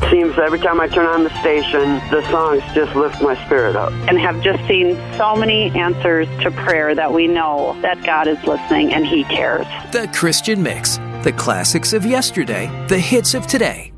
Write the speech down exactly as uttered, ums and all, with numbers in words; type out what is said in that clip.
Seems every time I turn on the station, the songs just lift my spirit up. And have just seen so many answers to prayer that we know that God is listening and He cares. The Christian Mix. The classics of yesterday, the hits of today.